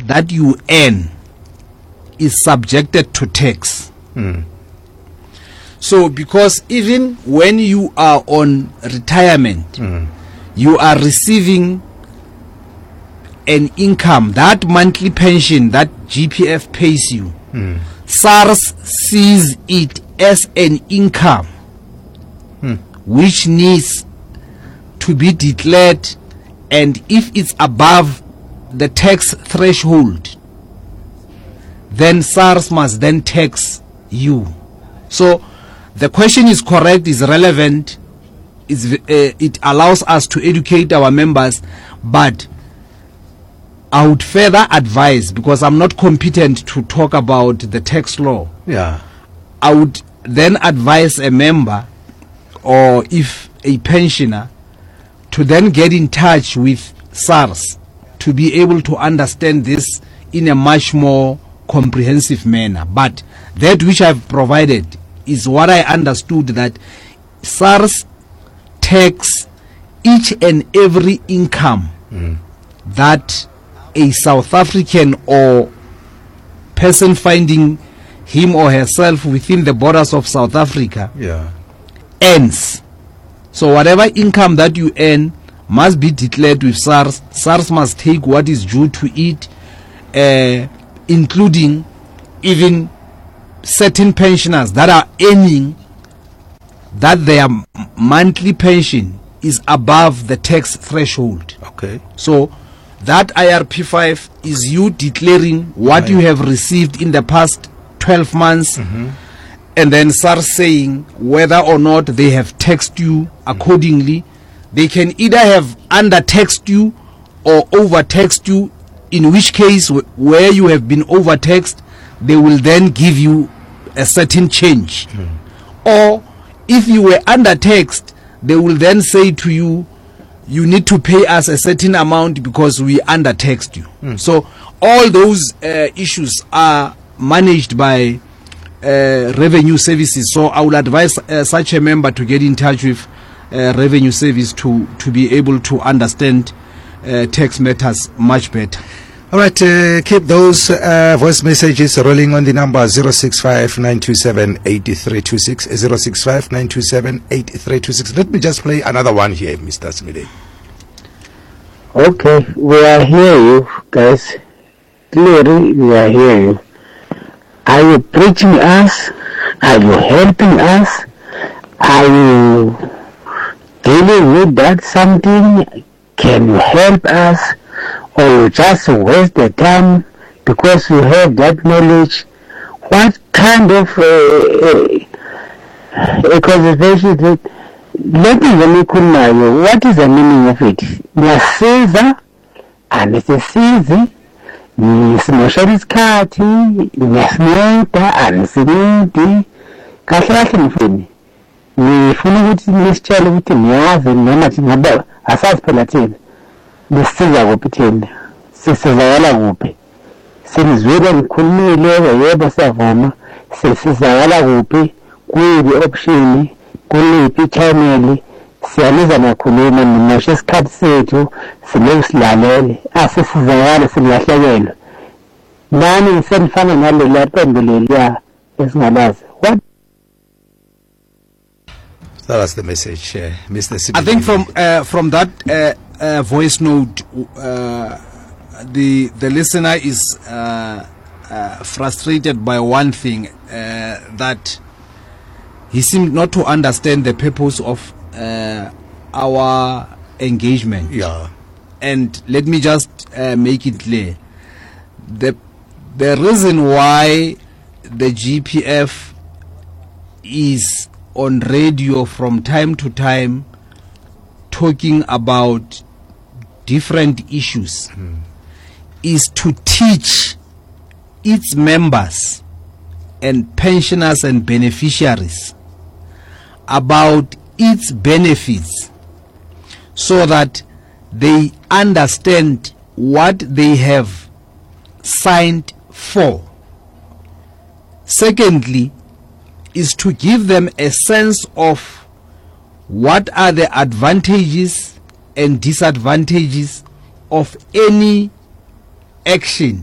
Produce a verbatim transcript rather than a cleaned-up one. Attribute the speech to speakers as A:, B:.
A: that you earn is subjected to tax.
B: Mm.
A: So because even when you are on retirement,
B: Mm.
A: you are receiving an income, that monthly pension that G P F pays you,
B: Mm.
A: SARS sees it as an income
B: Mm.
A: which needs to be declared, and if it's above the tax threshold, then SARS must then tax you. So the question is correct, is relevant, is uh, it allows us to educate our members, but I would further advise, because I'm not competent to talk about the tax law,
B: Yeah.
A: I would then advise a member, or if a pensioner, to then get in touch with SARS to be able to understand this in a much more comprehensive manner. But that which I've provided is what I understood, that SARS tax each and every income
B: Mm.
A: that a South African or person finding him or herself within the borders of South Africa
B: Yeah.
A: earns. So whatever income that you earn must be declared with SARS. SARS must take what is due to it, uh, including even certain pensioners that are earning that their m- monthly pension is above the tax threshold.
B: Okay.
A: So that I R P five is you declaring what
B: Right.
A: you have received in the past twelve months,
B: Mm-hmm.
A: and then start saying whether or not they have taxed you accordingly. They can either have under-taxed you or over-taxed you, in which case wh- where you have been overtaxed, they will then give you a certain change. Or if you were under-taxed, they will then say to you, you need to pay us a certain amount because we under-taxed you. So all those uh, issues are managed by uh, revenue services. So I would advise uh, such a member to get in touch with uh, revenue service to, to be able to understand uh, tax matters much better.
B: All right, uh, keep those uh, voice messages rolling on the number zero six five nine two seven eight three two six, zero six five nine two seven eight three two six. Let me just play another one here, Mister Smide.
C: Okay, we are hearing you guys. Clearly, we are hearing you. Are you preaching us? Are you helping us? Are you dealing with that something? Can you help us? Or you just waste the time because you have that knowledge? What kind of uh, uh, conservation is it? Let me know what is the meaning of it. Niyasiza, anisisizi, nisimoshela isikhathi, niyasinceda, anisincedi. Kahle kahle mfuni. Ngifuna ukuthi nisitshele ukuthi niyazi noma ngabe asazi phela thina. Nisiza kuphi thina? Sisizakala kuphi? Sinizwile ngikhulumile yebo siyavuma. Sisizakala kuphi? Kuyiphi option? Kuliphi channel? Siyaliza nakhuluma nimoshe isikhathi sethu siloku silalele. Asisizakala silahlekelwe. Nani ngisenifana naleli qembu leliya esingalazi. What?
B: That was the message, uh, Mister Smide.
A: I think from uh, from that uh, uh, voice note, uh, the the listener is uh, uh, frustrated by one thing, uh, that he seemed not to understand the purpose of uh, our engagement.
B: Yeah.
A: And let me just uh, make it clear: the the reason why the G P F is on radio from time to time talking about different issues mm. is to teach its members and pensioners and beneficiaries about its benefits, so that they understand what they have signed for. Secondly, is to give them a sense of what are the advantages and disadvantages of any action